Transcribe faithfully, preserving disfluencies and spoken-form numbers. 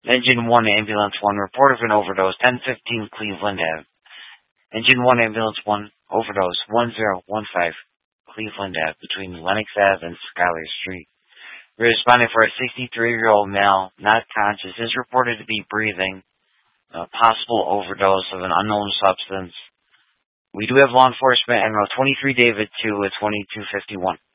Engine one, Ambulance one, report of an overdose, ten fifteen Cleveland Ave. Engine one, Ambulance one, overdose, one zero one five Cleveland Ave, between Lenox Ave and Schuyler Street. We're responding for a sixty-three-year-old male, not conscious, is reported to be breathing. A possible overdose of an unknown substance. We do have law enforcement at route twenty-three David two at twenty-two fifty-one.